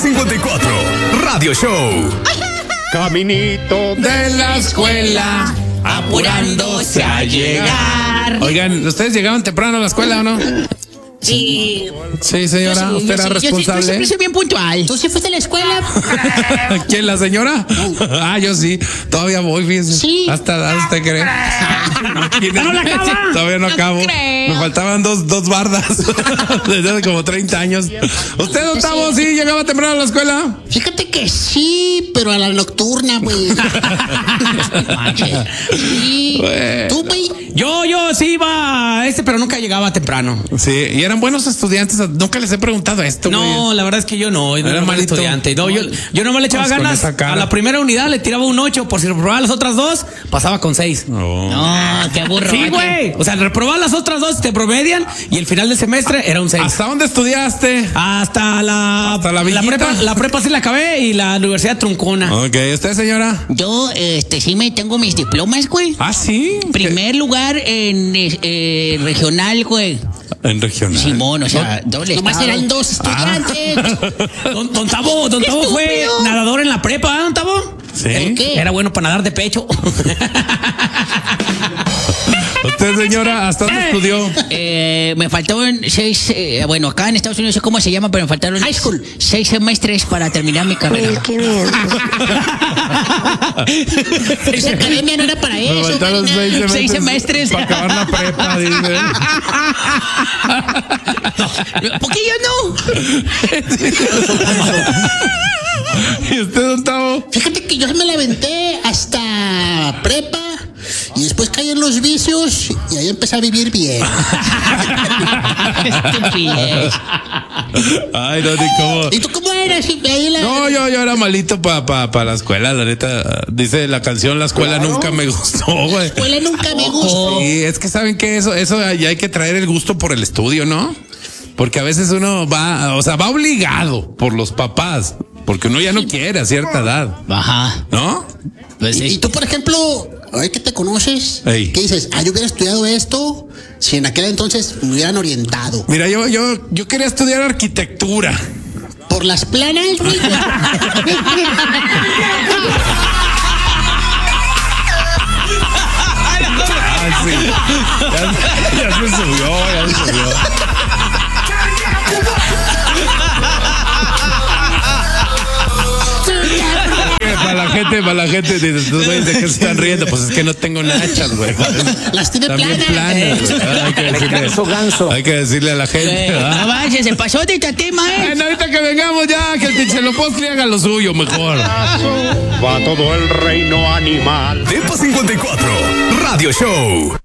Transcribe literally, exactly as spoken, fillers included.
cincuenta y cuatro, Radio Show. Caminito de la escuela, apurándose a llegar. Oigan, ¿ustedes llegaban temprano a la escuela o no? Sí. Sí, señora, Yo sí, ¿usted yo era sí, yo sí, responsable? Yo siempre soy bien puntual. ¿Tú sí fuiste a la escuela? ¿Quién, la señora? Ah, yo sí. Todavía voy, fíjense. Sí. Hasta, hasta cree. ¿No la acaba? Todavía no No acabo. creo. Me faltaban dos, dos bardas. Desde hace como treinta años. ¿Usted, Octavo, sí llegaba temprano a la escuela? Fíjate que sí, pero a la nocturna, güey. Sí. Bueno. ¿Tú, güey? Yo, yo sí iba a este, pero nunca llegaba temprano. Sí, y eran buenos estudiantes. Nunca les he preguntado esto, güey. No, la verdad es que yo no, yo no Era era mal malito. estudiante. No, yo, yo nomás le echaba Vamos con ganas. esa cara. A la primera unidad le tiraba un ocho, por si reprobaba las otras dos, pasaba con seis. No. No, qué aburro. Sí, güey. O sea, reprobaba las otras dos, te promedian, y el final del semestre era un seis. ¿Hasta dónde estudiaste? Hasta la, ¿Hasta la villita? prepa, la prepa sí la acabé y la universidad truncona. Ok, ¿usted, señora? Yo, este, sí me tengo mis diplomas, güey. Ah, sí. Primer lugar en eh, regional, güey. En regional. Simón, o sea, doble Nomás estado. Eran dos estudiantes. Don, don Tabo, don ¡Qué Tabo fue estúpido! nadador en la prepa, ¿eh, don Tabo? Sí. ¿Pero qué? Era bueno para nadar de pecho. ¿Usted, señora, hasta dónde estudió? Eh, me faltaron seis, eh, bueno, acá en Estados Unidos no sé cómo se llama, pero me faltaron high school. Seis semestres para terminar mi carrera. Esa academia no era para Me eso. faltaron Marina. seis semestres. Seis semestres. Para acabar la prepa, dice. ¿Por qué yo no? ¿Y usted, don Tavo? Fíjate que yo me la aventé hasta prepa y después caí en los vicios y ahí empecé a vivir bien. Qué estupidez. Ay, no, ni cómo. ¿Y tú cómo eras? Ahí la... No, yo, yo era malito para pa, pa la escuela, la neta. Dice la canción, la escuela nunca me gustó, güey. La escuela nunca me gustó. Sí, es que saben que eso, eso ya hay que traer el gusto por el estudio, ¿no? Porque a veces uno va, o sea, va obligado por los papás, porque uno ya no quiere a cierta edad, Ajá. ¿no? Pues sí. Y tú, por ejemplo, hoy que te conoces, Ey. ¿qué dices? Ah, yo hubiera estudiado esto si en aquel entonces me hubieran orientado. Mira, yo, yo, yo quería estudiar arquitectura. Por las planas, güey. Ah, sí. Ya, ya se subió, ya se subió. Para la gente, para la gente, dices, tú güey, ¿de qué se están riendo? Pues es que no tengo nachas, güey. Las tiene También planas. planas, güey. Hay que decirle, Ganso, ganso. hay que decirle a la gente. Eh, ¿verdad? no manches, se pasó de este tema, eh. Bueno, ahorita que vengamos ya, que el Tichelopochtli haga lo suyo mejor. Va todo el reino animal. Depa cincuenta y cuatro, Radio Show.